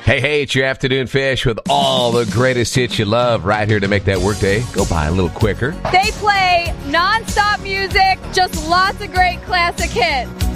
Hey, it's your afternoon fish with all the greatest hits you love right here to make that workday go by a little quicker. They play non-stop music, just lots of great classic hits.